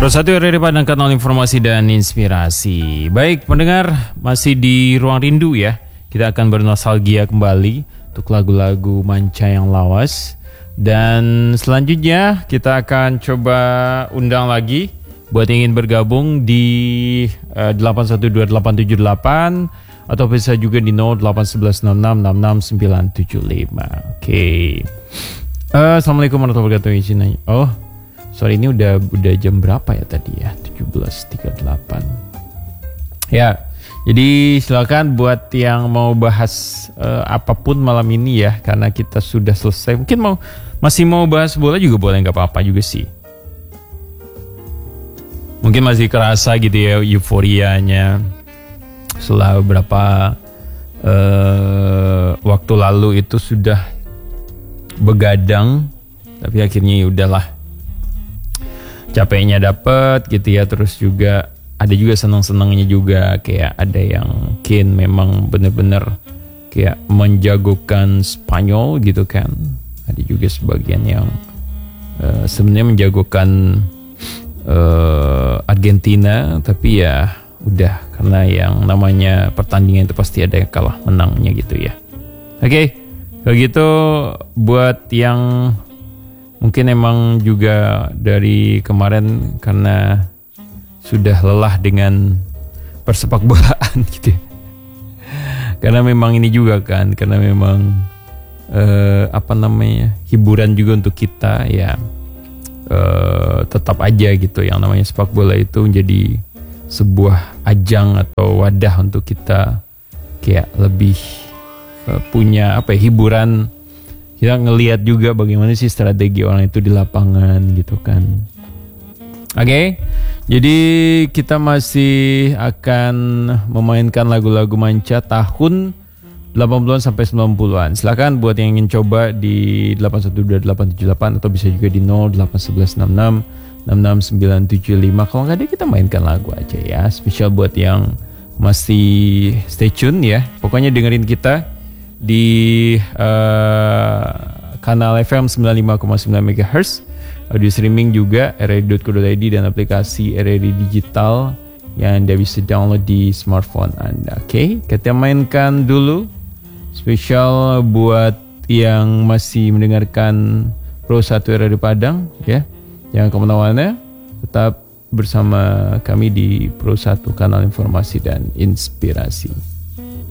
Pro 1 RRI Padang, kanal informasi dan inspirasi. Baik pendengar, masih di Ruang Rindu ya. Kita akan bernostalgia kembali untuk lagu-lagu manca yang lawas. Dan selanjutnya kita akan coba undang lagi buat yang ingin bergabung di 8128878 atau bisa juga di 08116666975. Oke. Assalamualaikum warahmatullahi wabarakatuh. Oh, sorry, ini udah jam berapa ya tadi ya? 17.38. Ya, jadi silakan buat yang mau bahas apapun malam ini ya, karena kita sudah selesai. Mungkin masih mau bahas bola juga boleh, nggak apa-apa juga sih. Mungkin masih kerasa gitu ya euforianya setelah beberapa waktu lalu itu sudah begadang, tapi akhirnya ya udahlah. Capeknya dapet gitu ya, terus juga ada juga senang-senangnya juga, kayak ada yang mungkin memang bener-bener kayak menjagokan Spanyol gitu kan, ada juga sebagian yang sebenarnya menjagokan Argentina, tapi ya udah, karena yang namanya pertandingan itu pasti ada yang kalah menangnya gitu ya. Oke, kalau gitu buat yang mungkin emang juga dari kemarin karena sudah lelah dengan persepak bolaan gitu ya. Karena memang ini juga kan, karena memang hiburan juga untuk kita ya. Tetap aja gitu, yang namanya sepak bola itu menjadi sebuah ajang atau wadah untuk kita kayak lebih punya hiburan. Kita ngelihat juga bagaimana sih strategi orang itu di lapangan gitu kan. Oke, jadi kita masih akan memainkan lagu-lagu manca tahun 80-an sampai 90-an. Silakan buat yang ingin coba di 8128878 atau bisa juga di 08116666975. Kalau nggak ada, kita mainkan lagu aja ya. Spesial buat yang masih stay tune ya. Pokoknya dengerin kita di kanal FM 95,9 MHz, audio streaming juga rri.co.id dan aplikasi RRI Digital yang Anda bisa download di smartphone Anda. Oke, kita mainkan dulu spesial buat yang masih mendengarkan Pro 1 RRI Padang ya. Yang kemana-mana, tetap bersama kami di Pro 1, kanal informasi dan inspirasi.